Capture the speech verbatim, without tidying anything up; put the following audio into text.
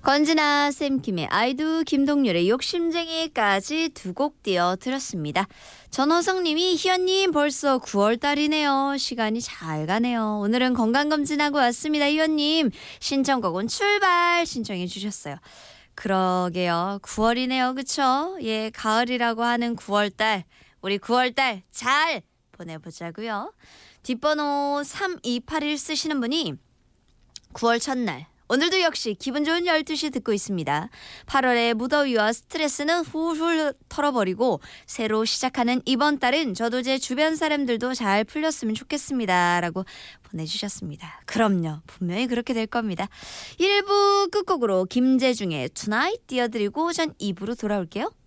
건진아 쌤김의 아이두 김동률의 욕심쟁이까지 두 곡 띄워드렸습니다. 전호성님이 희연님 벌써 구월달이네요. 시간이 잘 가네요. 오늘은 건강검진하고 왔습니다. 희연님 신청곡은 출발 신청해 주셨어요. 그러게요. 구월이네요. 그쵸? 예, 가을이라고 하는 구월달. 우리 구월달 잘 보내보자고요. 뒷번호 삼이팔일 쓰시는 분이 구월 첫날 오늘도 역시 기분 좋은 열두 시 듣고 있습니다. 팔월의 무더위와 스트레스는 훌훌 털어버리고 새로 시작하는 이번 달은 저도 제 주변 사람들도 잘 풀렸으면 좋겠습니다. 라고 보내주셨습니다. 그럼요. 분명히 그렇게 될 겁니다. 일 부 끝곡으로 김재중의 Tonight 띄워드리고 전 이 부로 돌아올게요.